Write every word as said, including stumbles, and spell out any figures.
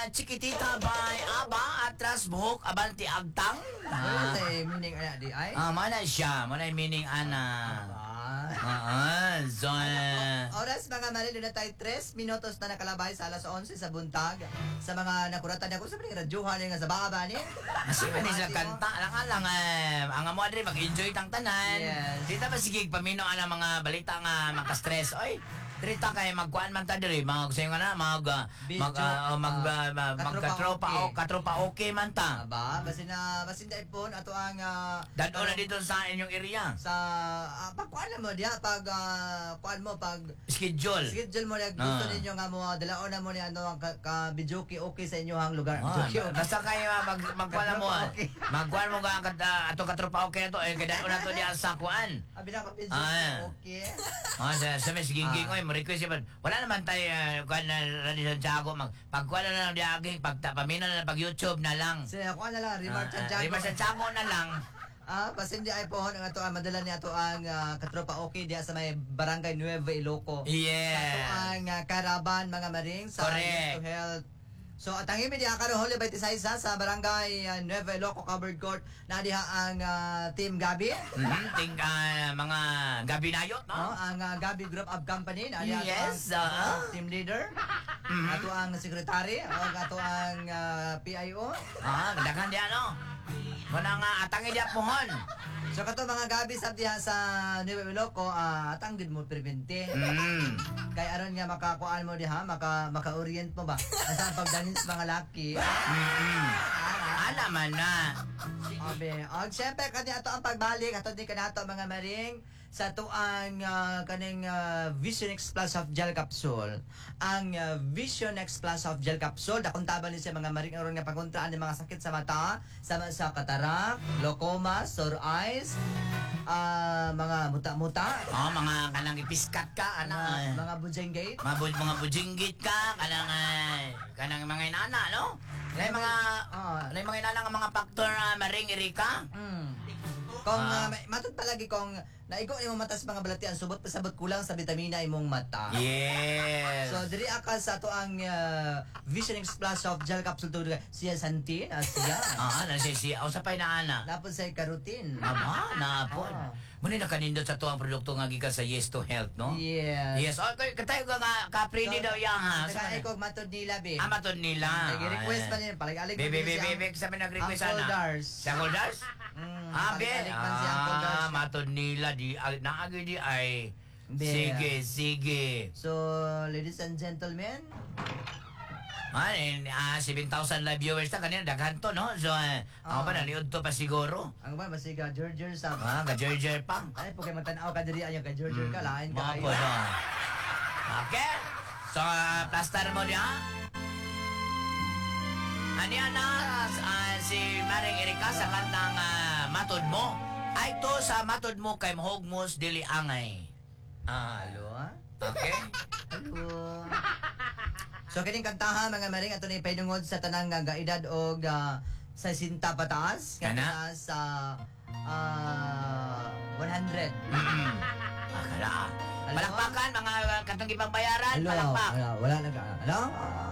Chiquitita by Aba Atras Buhok Abanti Agtang. Ano tay meaning ana di ay? Ah, mana siya, mana meaning ana. Ah, so eh, Oras mga Maril, na tayo tres minutos na nakalabay sa alas onse sa buntag. Sa mga nakuratan ako sa mga radyohan nga sa baba ni. Kasi man sa kanta lang lang eh, ang amo adre mag-enjoy tang tanan. Yes. Dita ba sige pamino ana mga balita nga maka-stress. Oy, trita kay magkuan man ta diri, mag sayo nga na mag ah, mag ah, mag ah, mag- magkatropa o katropa okay man ta. Aba, basin na basin dai po ato ang uh, Dadto na dito sa inyong area. sa uh, pag kuan mo diha pag ah, kuan mo pag Schedule. schedule mo na gusto Ah. ninyo nga mo dalaon na mo ni ano ang ka, ka bijoki okay sa inyong lugar. Ah, Bijoki okay. basta kayo ah, mag magkuan mo. ah. Okay. Magkuan mo ka kat- ah, ato katropa okay na to eh kada na to diya sa kuan. Abi na ka bijoki Ah. okay. Ah, sa sa mes ginging Ah. oy, mo request ba. Wala naman tayo uh, kuan na Radio Santiago mag pagkuan na lang di aging pagtapamina na lang, pag YouTube na lang. Sige, kuan na lang Rimar Ah, ah, Santiago. Rimar Santiago na lang. Ah, basin di ay po ang ato ang madala ni ato ang ah, katropa okay diha sa may Barangay Nueva Iloco. Ato Yeah. ang ah, Karaban mga maring sa Correct. Yes to Health. So at ang imi diha karon Holy Bautista sa Barangay ah, Nueva Iloco Covered Court na diha ang ah, Team Gabi. Mhm, ting ah, mga gabinayot No? no. Ang ah, Gabi Group of Company na diha ato Yes, ang ah. ah, team leader. Mhm. Ato ang secretary, o ato ang ah, P I O. Ah, dagan di ano. Wala nga atangi di pohon. So kato mga Gabi sa diha sa Nueva Iloco, ah, atang gid mo prevente. Mm. Kay aron nga makakuan mo diha, maka maka-orient mo ba? Asa ang pagdanin sa mga laki. Mm. Ana man na. Abe, og syempre kani ato ang pagbalik ato di kanato mga maring sa tuang uh, kaning ah, Vision X Plus of Gel Capsule. Ang ah, Vision X Plus of Gel Capsule dakong taban ni sa mga maring aron nga pagkontraan ng mga sakit sa mata, sama sa katarak, glaucoma, sore eyes, ah, mga muta-muta, Oh, mga kanang ipiskat ka ana. mga, mga bujenggate. Mga bu mga bujinggit ka kanang ay, kanang mga inana no. Lay mga Ah. lay mga inana nga mga factor na maring irika. Mm. Kung Ah. uh, matod palagi kung naigo imong mata sa mga balatian subot pasabot kulang sa bitamina imong mata. Yes. So diri aka sa to ang uh, Vision X Plus of Gel Capsule to siya santin as siya. ah, nasisiya o sa pay na ana. Napon sa carotene. Aba, naapon. Ah. Muna nakanindot sa tuang produkto nga gikan sa Yes to Health, no? Yes. Yes. Oh, kay katayo ka nga kapri ni daw ya ha. Saka ikaw matod nila be. Amatod nila. Nag-request pa niya palagalig. Bebe, bebe, bebe, sa may nag-request Uncle ana. Dars. Sa Uncle Dars? Mm, Ah, be. palagalig man si Uncle Dars. Ah, matod nila di ah, naagi di ay. Be. Sige, sige. So, ladies and gentlemen, Ah, and, ah, seven thousand live viewers na kanina daghan to, no? So, uh, ako Ah. pa naliod to pa siguro. ang ba masiga George sa Ah, ka-Georgia pa. ay po kay matanaw ka diri ayo kay George Hmm. ka lain Mga ka. po, no? Okay. So, uh, plaster mo niya. Ano yan na ah, si Maring Erika sa kantang ah, Matod Mo. Ay to sa Matod Mo kay Mahogmos Dili Angay. Ah, Hello. ah? okay. Hello. So kining kantahan mga maring ato ni painungod sa tanang nga edad og ah, sa sinta pataas nga Kana? kana sa ah, one hundred. Mm-hmm. Akala. Palakpakan mga kantong ibang bayaran. Hello. Palakpak. Wala, wala na ka. Hello.